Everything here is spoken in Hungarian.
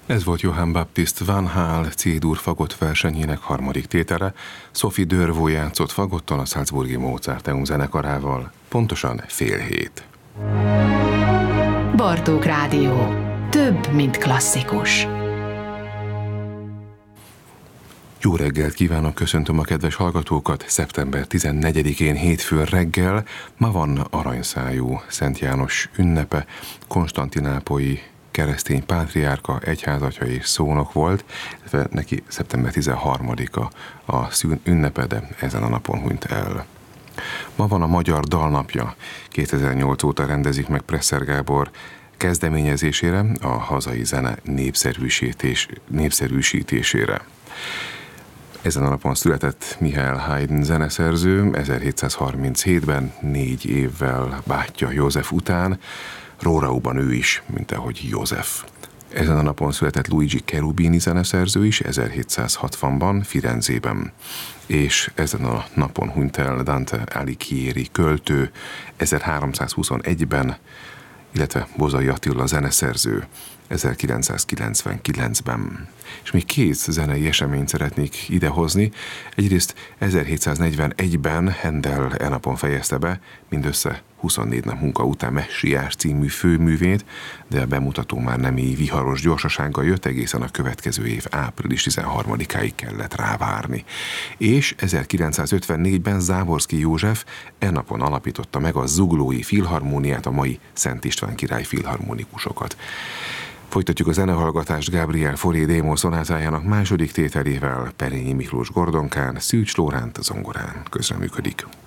Ez volt Johann Baptist van Hall C-dur fagott versenyének harmadik tétele. Sophie Dörvó játszott fagotton a Salzburgi Mozarteum zenekarával. Pontosan 6:30. Bartók Rádió. Több, mint klasszikus. Jó reggelt kívánok, köszöntöm a kedves hallgatókat. Szeptember 14-én hétfőn reggel ma van aranyszájú Szent János ünnepe. Konstantinápolyi keresztény pátriárka, egyházatja és szónok volt, neki szeptember 13-a a ünnepe, de ezen a napon hunyt el. Ma van a Magyar Dalnapja. 2008 óta rendezik meg Presser Gábor kezdeményezésére a hazai zene népszerűsítésére. Ezen a napon született Michael Haydn zeneszerző, 1737-ben, 4 évvel bátyja József után, Rórauban ő is, mint ahogy József. Ezen a napon született Luigi Cherubini zeneszerző is, 1760-ban, Firenzében. És ezen a napon hunyt el Dante Alighieri költő, 1321-ben, illetve Bozai Attila zeneszerző, 1999-ben. És még 2 zenei eseményt szeretnék idehozni. Egyrészt 1741-ben Handel e napon fejezte be, mindössze 24 nap munka után Messiás című főművét, de a bemutató már nem így viharos gyorsasággal jött, egészen a következő év április 13-áig kellett rávárni. És 1954-ben Záborszky József e napon alapította meg a Zuglói Filharmóniát, a mai Szent István király filharmonikusokat. Folytatjuk a zenehallgatást Gabriel Fauré démon szonátájának második tételével, Perényi Miklós gordonkán, Szűcs Lóránt zongorán közreműködik.